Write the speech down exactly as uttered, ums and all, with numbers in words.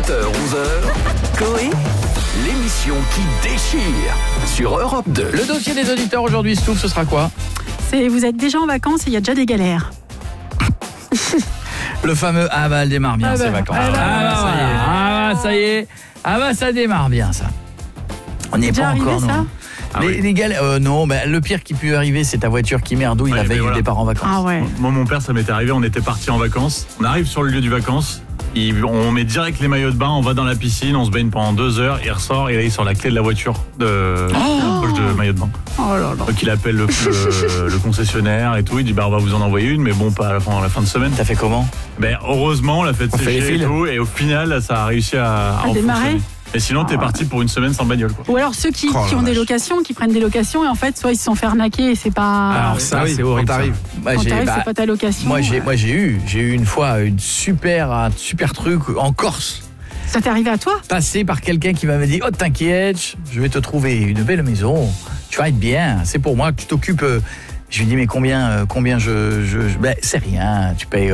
sept heures onze heures, Coé, l'émission qui déchire sur Europe deux. Le dossier des auditeurs aujourd'hui, Stouff, ce sera quoi ? C'est, vous êtes déjà en vacances et il y a déjà des galères. Le fameux ah bah elle démarre bien Ah ces bah, vacances. ah bah, Ah bah, ça y est. Ah bah ça y est. Ah bah ça démarre bien ça. On n'y est C'est pas déjà encore arrivé, ça non. Ah les, oui. les galères, euh, non, mais le pire qui peut arriver, c'est ta voiture qui merdouille Ouais, la mais veille voilà. du départ en vacances. Ah ouais. Moi, mon père, ça m'était arrivé, on était parti en vacances. On arrive sur le lieu du vacances, il- on met direct les maillots de bain, on va dans la piscine, on se baigne pendant deux heures, il ressort et là, il sort la clé de la voiture de la poche de maillot de bain. Oh là là. Donc il appelle le, le- le concessionnaire et tout, il dit bah on va vous en envoyer une, mais bon pas à la fin, à la fin de semaine. T'as fait comment ? Ben heureusement, on l'a fait On fait les sécher et fils. tout, et au final, ça a réussi à, à À démarrer. fonctionner. Et sinon, t'es parti pour une semaine sans bagnole, quoi. Ou alors ceux qui, Oh qui la ont des vache. locations, qui prennent des locations et en fait soit ils se sont fait arnaquer et c'est pas. Alors ça, Ah oui, c'est horrible. quand t'arrives. ça. Moi, quand j'ai- t'arrives, bah, c'est pas ta location. moi j'ai moi j'ai eu j'ai eu une fois une super un super truc en Corse. Ça t'est arrivé à toi ? Passé par quelqu'un qui m'avait dit « Oh, t'inquiète, je vais te trouver une belle maison, tu vas être bien, c'est pour moi, tu t'occupes... » Je lui dis « Mais combien, euh, combien je... je, je ben, c'est rien, tu payes